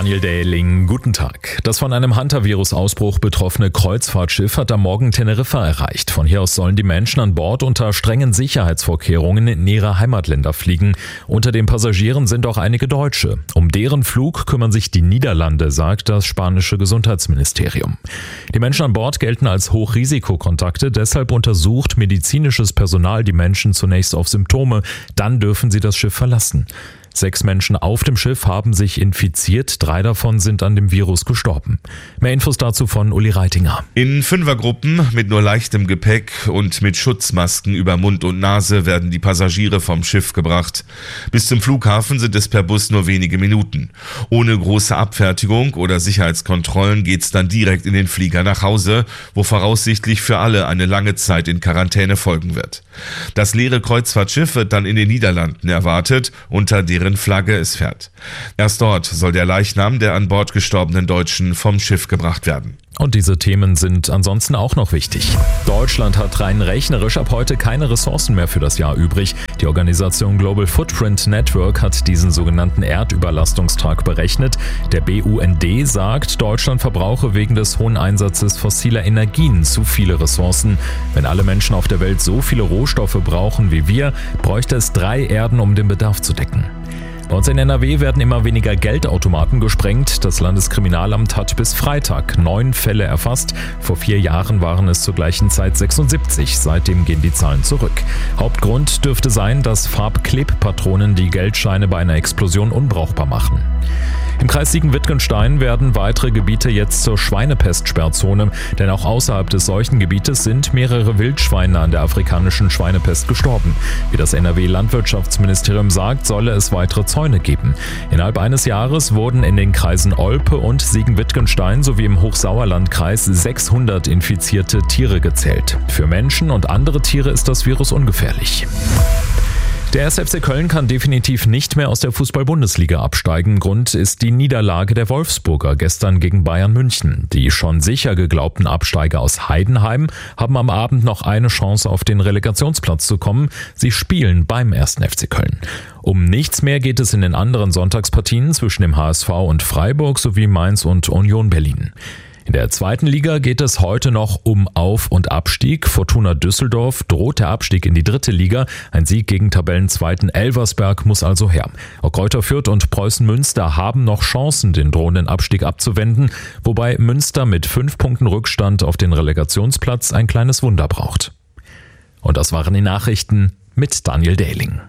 Daniel Dehling, guten Tag. Das von einem Hunter-Virus-Ausbruch betroffene Kreuzfahrtschiff hat am Morgen Teneriffa erreicht. Von hier aus sollen die Menschen an Bord unter strengen Sicherheitsvorkehrungen in ihre Heimatländer fliegen. Unter den Passagieren sind auch einige Deutsche. Um deren Flug kümmern sich die Niederlande, sagt das spanische Gesundheitsministerium. Die Menschen an Bord gelten als Hochrisikokontakte, deshalb untersucht medizinisches Personal die Menschen zunächst auf Symptome, dann dürfen sie das Schiff verlassen. 6 Menschen auf dem Schiff haben sich infiziert, 3 davon sind an dem Virus gestorben. Mehr Infos dazu von Uli Reitinger. In 5er-Gruppen mit nur leichtem Gepäck und mit Schutzmasken über Mund und Nase werden die Passagiere vom Schiff gebracht. Bis zum Flughafen sind es per Bus nur wenige Minuten. Ohne große Abfertigung oder Sicherheitskontrollen geht's dann direkt in den Flieger nach Hause, wo voraussichtlich für alle eine lange Zeit in Quarantäne folgen wird. Das leere Kreuzfahrtschiff wird dann in den Niederlanden erwartet, unter deren Flagge es fährt. Erst dort soll der Leichnam der an Bord gestorbenen Deutschen vom Schiff gebracht werden. Und diese Themen sind ansonsten auch noch wichtig. Deutschland hat rein rechnerisch ab heute keine Ressourcen mehr für das Jahr übrig. Die Organisation Global Footprint Network hat diesen sogenannten Erdüberlastungstag berechnet. Der BUND sagt, Deutschland verbrauche wegen des hohen Einsatzes fossiler Energien zu viele Ressourcen. Wenn alle Menschen auf der Welt so viele Rohstoffe brauchen wie wir, bräuchte es 3 Erden, um den Bedarf zu decken. Bei uns in NRW werden immer weniger Geldautomaten gesprengt. Das Landeskriminalamt hat bis Freitag 9 Fälle erfasst. Vor 4 Jahren waren es zur gleichen Zeit 76. Seitdem gehen die Zahlen zurück. Hauptgrund dürfte sein, dass Farbklebpatronen die Geldscheine bei einer Explosion unbrauchbar machen. Im Kreis Siegen-Wittgenstein werden weitere Gebiete jetzt zur Schweinepest-Sperrzone, denn auch außerhalb des Seuchengebietes sind mehrere Wildschweine an der afrikanischen Schweinepest gestorben. Wie das NRW-Landwirtschaftsministerium sagt, solle es weitere Zäune geben. Innerhalb eines Jahres wurden in den Kreisen Olpe und Siegen-Wittgenstein sowie im Hochsauerlandkreis 600 infizierte Tiere gezählt. Für Menschen und andere Tiere ist das Virus ungefährlich. Der 1. FC Köln kann definitiv nicht mehr aus der Fußball-Bundesliga absteigen. Grund ist die Niederlage der Wolfsburger gestern gegen Bayern München. Die schon sicher geglaubten Absteiger aus Heidenheim haben am Abend noch eine Chance auf den Relegationsplatz zu kommen. Sie spielen beim 1. FC Köln. Um nichts mehr geht es in den anderen Sonntagspartien zwischen dem HSV und Freiburg sowie Mainz und Union Berlin. In der 2. Liga geht es heute noch um Auf- und Abstieg. Fortuna Düsseldorf droht der Abstieg in die 3. Liga. Ein Sieg gegen Tabellenzweiten Elversberg muss also her. Auch Greuther Fürth und Preußen Münster haben noch Chancen, den drohenden Abstieg abzuwenden, wobei Münster mit 5 Punkten Rückstand auf den Relegationsplatz ein kleines Wunder braucht. Und das waren die Nachrichten mit Daniel Dehling.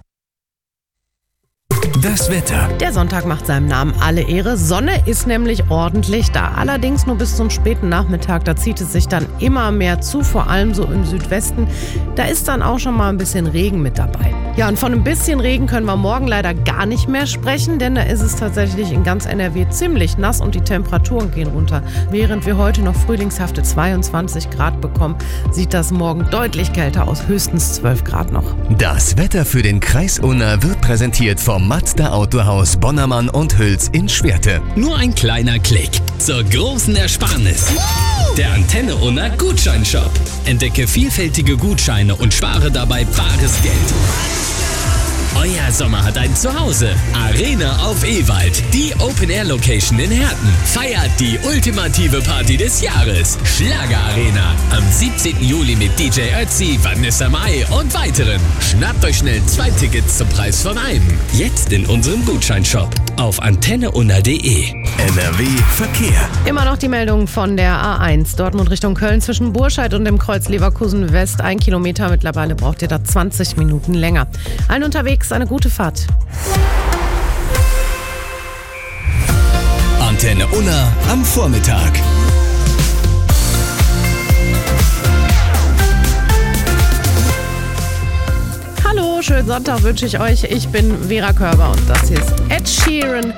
Das Wetter. Der Sonntag macht seinem Namen alle Ehre. Sonne ist nämlich ordentlich da. Allerdings nur bis zum späten Nachmittag. Da zieht es sich dann immer mehr zu, vor allem so im Südwesten. Da ist dann auch schon mal ein bisschen Regen mit dabei. Ja, und von ein bisschen Regen können wir morgen leider gar nicht mehr sprechen, denn da ist es tatsächlich in ganz NRW ziemlich nass und die Temperaturen gehen runter. Während wir heute noch frühlingshafte 22 Grad bekommen, sieht das morgen deutlich kälter aus, höchstens 12 Grad noch. Das Wetter für den Kreis Unna wird präsentiert vom Mazda Autohaus Bonnermann und Hüls in Schwerte. Nur ein kleiner Klick zur großen Ersparnis. Der Antenne Unna Gutscheinshop. Entdecke vielfältige Gutscheine und spare dabei bares Geld. Euer Sommer hat ein Zuhause. Arena auf Ewald, die Open-Air-Location in Herten. Feiert die ultimative Party des Jahres. Schlager Arena. Am 17. Juli mit DJ Ötzi, Vanessa Mai und weiteren. Schnappt euch schnell 2 Tickets zum Preis von einem. Jetzt in unserem Gutscheinshop auf antenneunna.de. NRW Verkehr. Immer noch die Meldung von der A1. Dortmund Richtung Köln zwischen Burscheid und dem Kreuz Leverkusen West. 1 Kilometer, mittlerweile braucht ihr da 20 Minuten länger. Allen unterwegs eine gute Fahrt. Antenne Unna am Vormittag. Hallo, schönen Sonntag wünsche ich euch. Ich bin Vera Körber und das hier ist Ed Sheeran